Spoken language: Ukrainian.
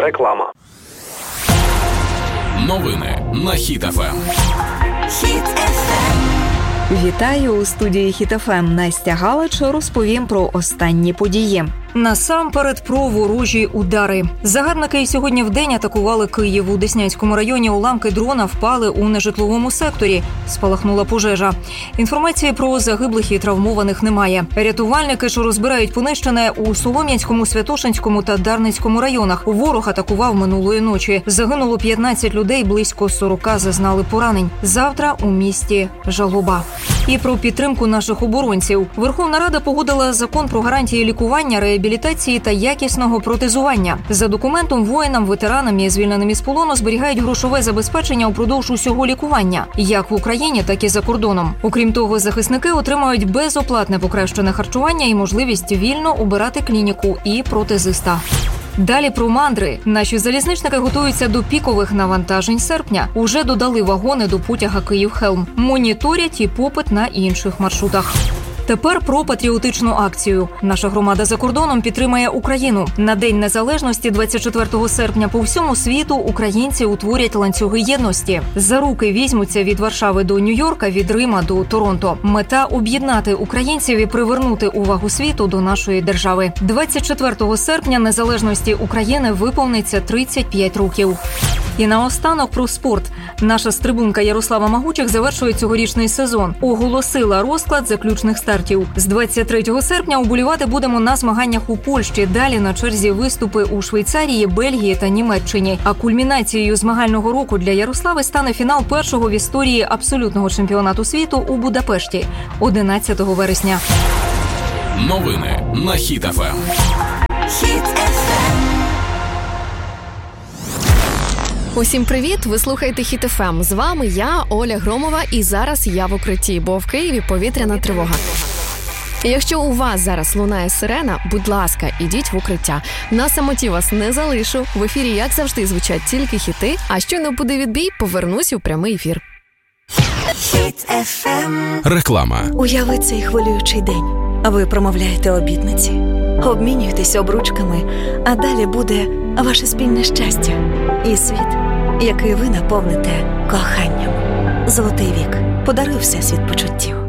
Реклама. Новини на Хіт ФМ. Хіт ФМ. Вітаю у студії Хіт ФМ. Настя Галич розповім про останні події. Насамперед про ворожі удари. Загарбники сьогодні вдень атакували Київ. У Деснянському районі уламки дрона впали у нежитловому секторі. Спалахнула пожежа. Інформації про загиблих і травмованих немає. Рятувальники, що розбирають понищене у Солом'янському, Святошинському та Дарницькому районах. Ворог атакував минулої ночі. Загинуло 15 людей, близько 40 зазнали поранень. Завтра у місті жалоба. І про підтримку наших оборонців. Верховна Рада погодила закон про гарантії лікування, реабілітації та якісного протезування. За документом воїнам, ветеранам і звільненим із полону зберігають грошове забезпечення упродовж усього лікування, як в Україні, так і за кордоном. Окрім того, захисники отримають безоплатне покращене харчування і можливість вільно обирати клініку і протезиста. Далі про мандри. Наші залізничники готуються до пікових навантажень серпня. Уже додали вагони до потяга Київ-Хелм. Моніторять і попит на інших маршрутах. Тепер про патріотичну акцію. Наша громада за кордоном підтримає Україну. На День Незалежності 24 серпня по всьому світу українці утворять ланцюги єдності. За руки візьмуться від Варшави до Нью-Йорка, від Рима до Торонто. Мета – об'єднати українців і привернути увагу світу до нашої держави. 24 серпня Незалежності України виповниться 35 років. І наостанок про спорт. Наша стрибунка Ярослава Магучих завершує цьогорічний сезон. Оголосила розклад заключних стартів. З 23 серпня уболівати будемо на змаганнях у Польщі. Далі на черзі виступи у Швейцарії, Бельгії та Німеччині. А кульмінацією змагального року для Ярослави стане фінал першого в історії абсолютного чемпіонату світу у Будапешті 11 вересня. Новини на Хіт ФМ. Хіт ФМ. Усім привіт! Ви слухаєте Хіт ФМ. З вами я, Оля Громова, і зараз я в укритті, бо в Києві повітряна тривога. І якщо у вас зараз лунає сирена, будь ласка, ідіть в укриття. На самоті вас не залишу. В ефірі, як завжди, звучать тільки хіти, а щойно буде відбій, повернусь у прямий ефір. Хіт ФМ. Реклама. Уяви цей хвилюючий день. Ви промовляєте обітниці, обмінюєтесь обручками, а далі буде ваше спільне щастя і світ, який ви наповните коханням. Золотий вік. Подаруй Всесвіт почуттів.